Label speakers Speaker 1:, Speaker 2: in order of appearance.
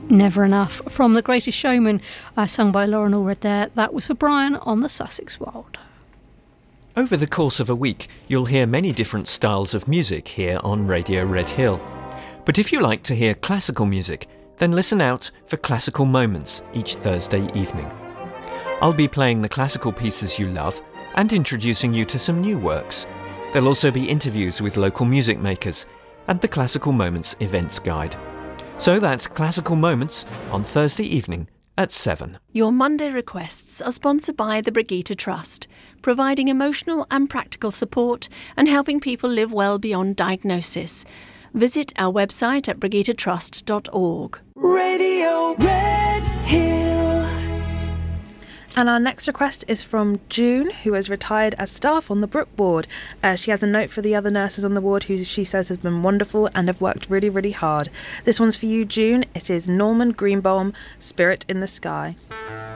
Speaker 1: Never Enough from The Greatest Showman, sung by Lauren Allred there. That was for Brian on the Sussex World.
Speaker 2: Over the course of a week, you'll hear many different styles of music here on Radio Red Hill. But if you like to hear classical music, then listen out for Classical Moments each Thursday evening. I'll be playing the classical pieces you love and introducing you to some new works. There'll also be interviews with local music makers and the Classical Moments events guide. So that's Classical Moments on Thursday evening at 7.
Speaker 3: Your Monday requests are sponsored by the Brigitte Trust, providing emotional and practical support and helping people live well beyond diagnosis. Visit our website at brigittetrust.org.
Speaker 4: Radio Red Hill.
Speaker 5: And our next request is from June, who has retired as staff on the Brook ward. She has a note for the other nurses on the ward who she says has been wonderful and have worked really, really hard. This one's for you, June. It is Norman Greenbaum, Spirit in the Sky.